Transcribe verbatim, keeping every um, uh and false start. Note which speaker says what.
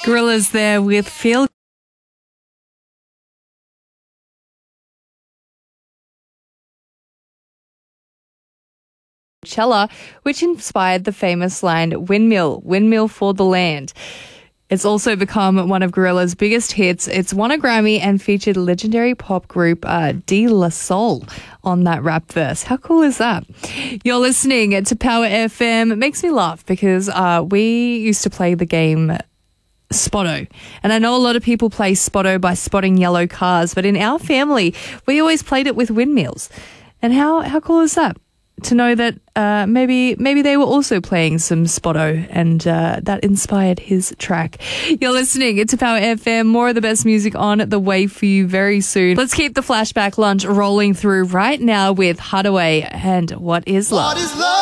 Speaker 1: Gorillaz there with Feel Cella, which inspired the famous line, Windmill, Windmill for the Land. It's also become one of Gorillaz' biggest hits. It's won a Grammy and featured legendary pop group uh, De La Soul on that rap verse. How cool is that? You're listening to Power F M. It makes me laugh because uh, we used to play the game Spotto. And I know a lot of people play Spotto by spotting yellow cars, but in our family, we always played it with windmills. And how, how cool is that? To know that uh, maybe maybe they were also playing some Spotto and uh, that inspired his track. You're listening to Power F M. More of the best music on the way for you very soon. Let's keep the flashback lunch rolling through right now with Hardaway and What Is Love?
Speaker 2: What is love?